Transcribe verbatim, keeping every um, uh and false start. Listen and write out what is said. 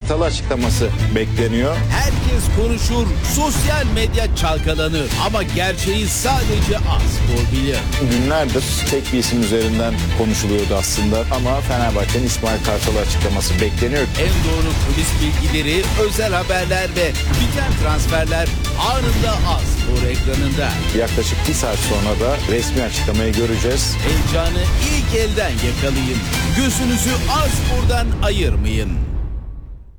Kartal açıklaması bekleniyor. Herkes konuşur, sosyal medya çalkalanır ama gerçeği sadece az bilir. Günlerdir tek bir isim üzerinden konuşuluyordu aslında ama Fenerbahçe'nin İsmail Kartal açıklaması bekleniyor. En doğru kulis bilgileri, özel haberler ve biten transferler anında Az-Spor ekranında. Yaklaşık bir saat sonra da resmi açıklamayı göreceğiz. Heyecanı ilk elden yakalayın. Gözünüzü Az-Spor'dan ayırmayın.